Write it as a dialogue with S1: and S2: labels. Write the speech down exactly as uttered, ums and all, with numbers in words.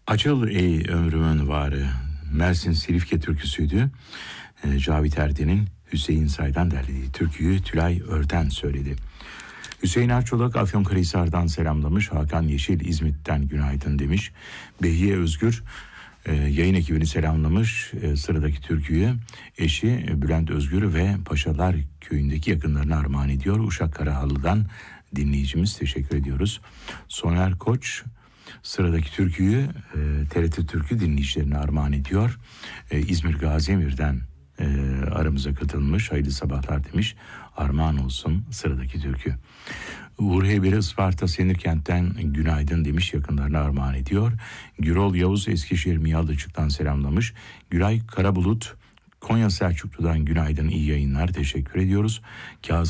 S1: Açıl ey ömrümün varı. Mersin Silifke türküsüydü. Ee, Cavit Erden'in Hüseyin Say'dan derlediği türküyü Tülay Örten söyledi. Hüseyin Erçolak Afyonkarahisar'dan selamlamış. Hakan Yeşil İzmit'ten günaydın demiş. Behiye Özgür e, yayın ekibini selamlamış. E, sıradaki türküyü eşi e, Bülent Özgür ve Paşalar köyündeki yakınlarına armağan ediyor. Uşak Karahalı'dan dinleyicimiz, teşekkür ediyoruz. Soner Koç sıradaki türküyü e, T R T Türkü dinleyicilerine armağan ediyor. E, İzmir Gaziemir'den e, aramıza katılmış. Hayırlı sabahlar demiş. Armağan olsun sıradaki türkü. Uğur Heyberi Isparta Senirkent'ten günaydın demiş, yakınlarına armağan ediyor. Gürol Yavuz Eskişehir Miyalıçık'tan selamlamış. Güray Karabulut Konya Selçuklu'dan günaydın, iyi yayınlar, teşekkür ediyoruz. Kazım